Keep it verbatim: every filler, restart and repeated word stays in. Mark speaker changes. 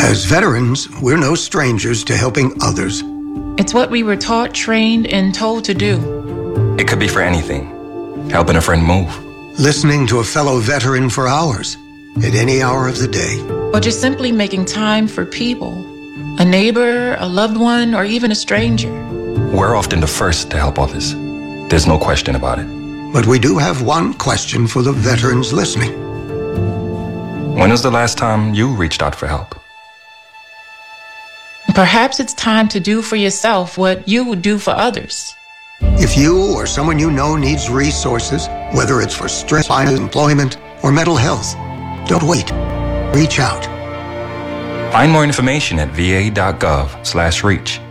Speaker 1: As veterans, we're no strangers to helping others.
Speaker 2: It's what we were taught, trained, and told to do.
Speaker 3: It could be for anything. Helping a friend move.
Speaker 1: Listening to a fellow veteran for hours, at any hour of the day.
Speaker 2: Or just simply making time for people. A neighbor, a loved one, or even a stranger.
Speaker 3: We're often the first to help others. There's no question about it.
Speaker 1: But we do have one question for the veterans listening.
Speaker 3: When was the last time you reached out for help?
Speaker 2: Perhaps it's time to do for yourself what you would do for others.
Speaker 1: If you or someone you know needs resources, whether it's for stress, employment, or mental health, don't wait. Reach out.
Speaker 3: Find more information at va.gov slash reach.